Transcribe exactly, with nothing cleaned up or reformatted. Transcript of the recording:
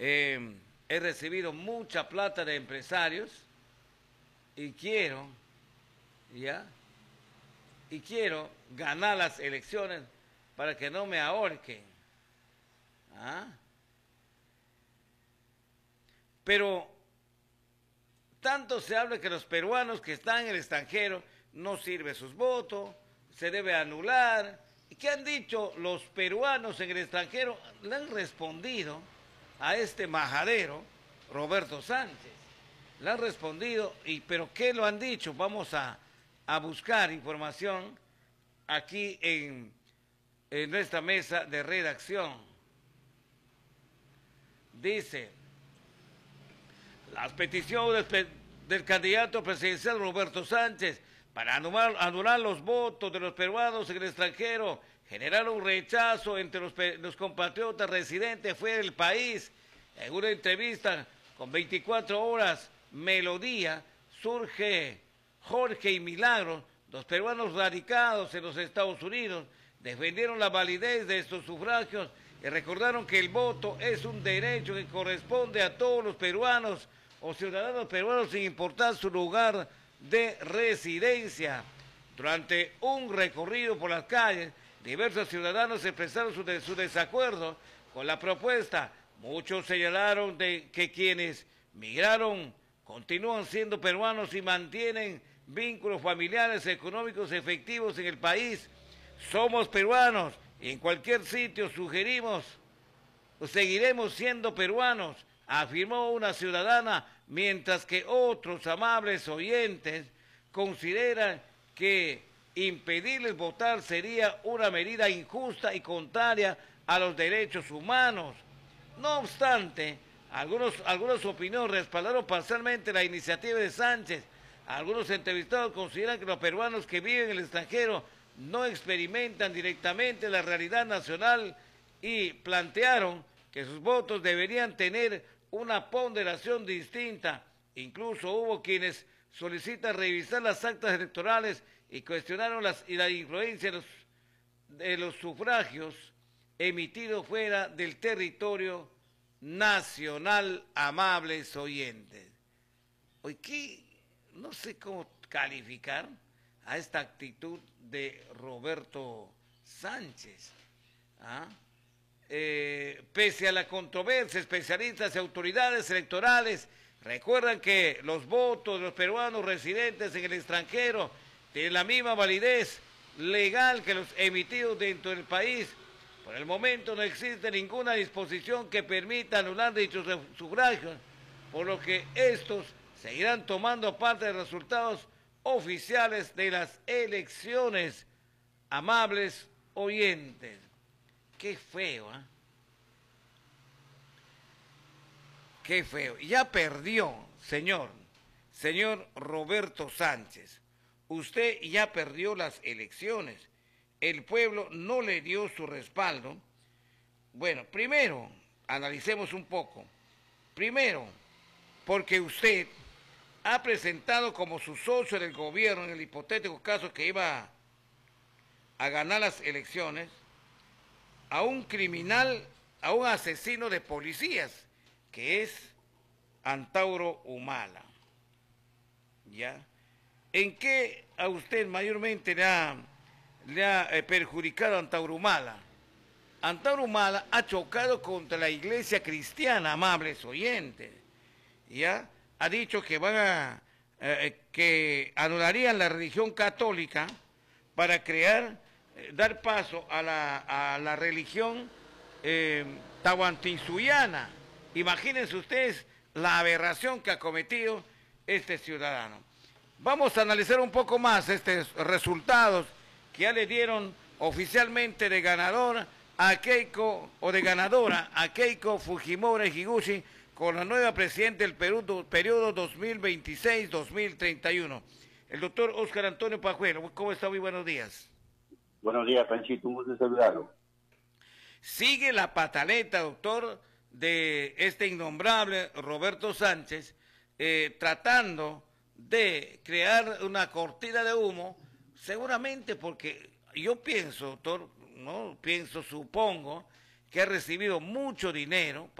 Eh, he recibido mucha plata de empresarios y quiero, ¿ya? Y quiero ganar las elecciones para que no me ahorquen. ¿Ah? Pero tanto se habla que los peruanos que están en el extranjero no sirven sus votos, se debe anular. ¿Y qué han dicho los peruanos en el extranjero? Le han respondido a este majadero, Roberto Sánchez. Le han respondido, y, pero ¿qué lo han dicho? Vamos a, a buscar información aquí en, en nuestra mesa de redacción. Dice, las peticiones del candidato presidencial Roberto Sánchez para anular, anular los votos de los peruanos en el extranjero generaron un rechazo entre los, los compatriotas residentes fuera del país. En una entrevista con veinticuatro horas Melodía, surge Jorge y Milagros, los peruanos radicados en los Estados Unidos, defendieron la validez de estos sufragios y recordaron que el voto es un derecho que corresponde a todos los peruanos o ciudadanos peruanos sin importar su lugar de residencia. Durante un recorrido por las calles, diversos ciudadanos expresaron su, de, su desacuerdo con la propuesta. Muchos señalaron de que quienes migraron continúan siendo peruanos y mantienen vínculos familiares, económicos efectivos en el país. Somos peruanos y en cualquier sitio sugerimos, seguiremos siendo peruanos, afirmó una ciudadana, mientras que otros amables oyentes consideran que impedirles votar sería una medida injusta y contraria a los derechos humanos. No obstante, algunos, algunos opiniones respaldaron parcialmente la iniciativa de Sánchez. Algunos entrevistados consideran que los peruanos que viven en el extranjero no experimentan directamente la realidad nacional y plantearon que sus votos deberían tener una ponderación distinta. Incluso hubo quienes solicitan revisar las actas electorales y cuestionaron las, y la influencia de los, de los sufragios emitidos fuera del territorio nacional, amables oyentes. Hoy qué, no sé cómo calificar a esta actitud de Roberto Sánchez. ¿Ah? Eh, pese a la controversia, especialistas y autoridades electorales recuerdan que los votos de los peruanos residentes en el extranjero tienen la misma validez legal que los emitidos dentro del país. Por el momento no existe ninguna disposición que permita anular dichos sufragios, por lo que estos seguirán tomando parte de los resultados oficiales de las elecciones. Amables oyentes. Qué feo, ¿eh? Qué feo. Ya perdió, señor, señor Roberto Sánchez. Usted ya perdió las elecciones. El pueblo no le dio su respaldo. Bueno, primero, analicemos un poco. Primero, porque usted ha presentado como su socio del gobierno, en el hipotético caso que iba a ganar las elecciones, a un criminal, a un asesino de policías, que es Antauro Humala. ¿Ya? ¿En qué a usted mayormente le ha, le ha eh, perjudicado a Antauro Humala? Antauro Humala ha chocado contra la iglesia cristiana, amables oyentes. ¿Ya? Ha dicho que van a, eh, que anularían la religión católica para crear, eh, dar paso a la, a la religión eh, tahuantinsuiana. Imagínense ustedes la aberración que ha cometido este ciudadano. Vamos a analizar un poco más estos resultados que ya le dieron oficialmente de ganador a Keiko, o de ganadora a Keiko Fujimori Higuchi, con la nueva presidenta del Perú, periodo dos mil veintiséis a dos mil treinta y uno. El doctor Óscar Antonio Pajuelo, ¿cómo está? Muy buenos días. Buenos días, Panchito, un gusto saludarlo. Sigue la pataleta, doctor, de este innombrable Roberto Sánchez, eh, tratando de crear una cortina de humo, seguramente porque yo pienso, doctor, no pienso, supongo, que ha recibido mucho dinero